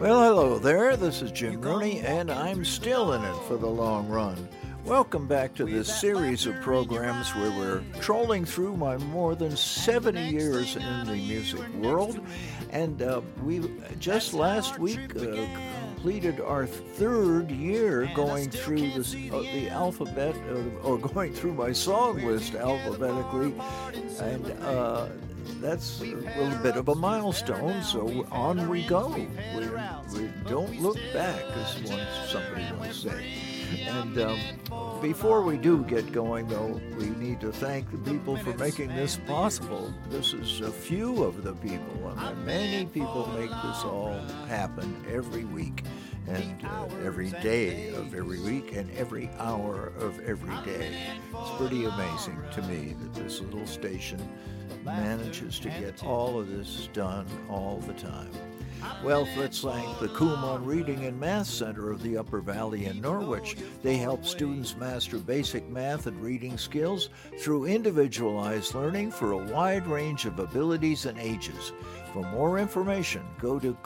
Well, hello there. This is Jim Rooney, and I'm still in it for the long run. Welcome back to this series of programs where we're trolling through my more than 70 years in the music world. And we just last week completed our third year going through the alphabet, or going through my song list alphabetically. And that's a little bit of a milestone, so on we go. We don't look back, as somebody once said. And before we do get going, though, we need to thank the people for making this possible. This is a few of the people. Many people make this all happen every week, and every day of every week, and every hour of every day. It's pretty amazing to me that this little station manages to get all of this done all the time. Well, let's thank the Kumon Reading and Math Center of the Upper Valley in Norwich. They help students master basic math and reading skills through individualized learning for a wide range of abilities and ages. For more information, go to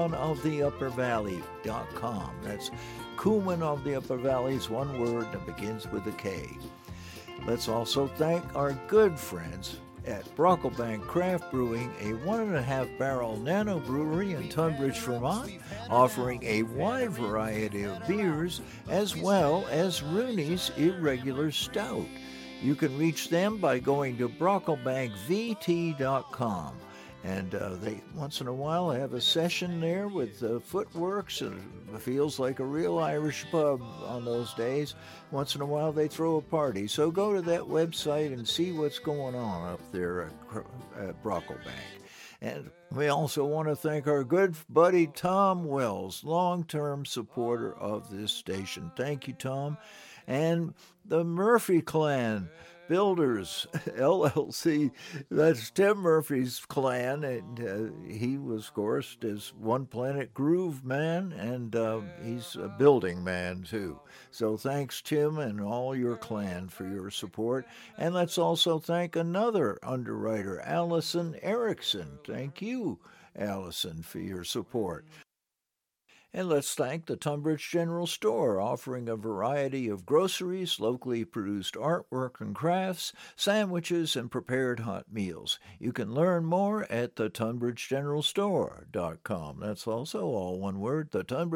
KumonoftheUpperValley.com. That's Kumon of the Upper Valley is one word and begins with a K. Let's also thank our good friends at Brocklebank Craft Brewing, a 1.5 barrel nano brewery in Tunbridge, Vermont, offering a wide variety of beers as well as Rooney's Irregular Stout. You can reach them by going to brocklebankvt.com. And they once in a while have a session there with Footworks, and it feels like a real Irish pub on those days. Once in a while they throw a party. So go to that website and see what's going on up there at Brocklebank. And we also want to thank our good buddy Tom Wells, long-term supporter of this station. Thank you, Tom. And the Murphy Clan Builders, LLC, that's Tim Murphy's clan, and he was, of course, as One Planet Groove man, and he's a building man, too. So thanks, Tim, and all your clan for your support. And let's also thank another underwriter, Allison Erickson. Thank you, Allison, for your support. And let's thank the Tunbridge General Store, offering a variety of groceries, locally produced artwork and crafts, sandwiches, and prepared hot meals. You can learn more at thetunbridgegeneralstore.com. That's also all one word,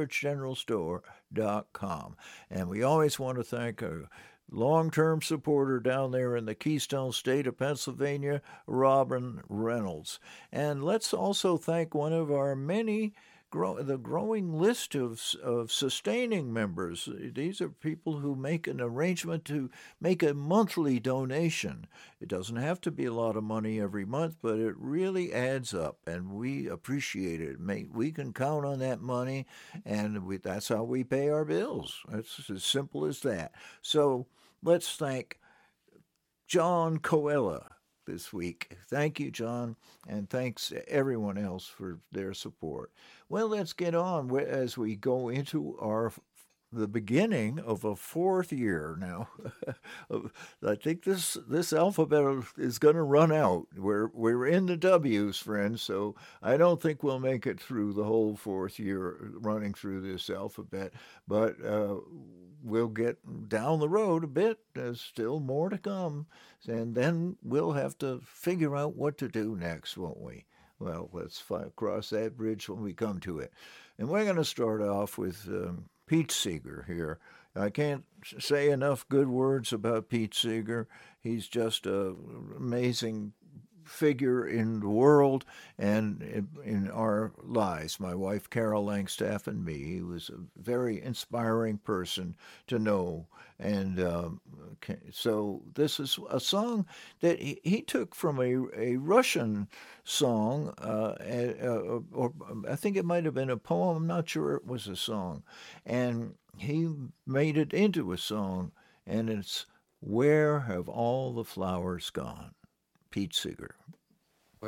thetunbridgegeneralstore.com. And we always want to thank a long-term supporter down there in the Keystone State of Pennsylvania, Robin Reynolds. And let's also thank one of our many the growing list of sustaining members. These are people who make an arrangement to make a monthly donation. It doesn't have to be a lot of money every month, but it really adds up, and we appreciate it. We can count on that money, and that's how we pay our bills. It's as simple as that. So let's thank John Coella this week. Thank you, John, and thanks to everyone else for their support. Well, let's get on as we go into the beginning of a fourth year now. I think this alphabet is going to run out. We're in the W's, friends, so I don't think we'll make it through the whole fourth year running through this alphabet, but we'll get down the road a bit. There's still more to come, and then we'll have to figure out what to do next, won't we? Well, let's cross that bridge when we come to it. And we're going to start off with Pete Seeger here. I can't say enough good words about Pete Seeger. He's just an amazing figure in the world and in our lives. My wife, Carol Langstaff, and me. He was a very inspiring person to know. And so this is a song that he took from a Russian song, or I think it might have been a poem. I'm not sure it was a song. And he made it into a song, and it's "Where Have All the Flowers Gone?" Pete Seeger.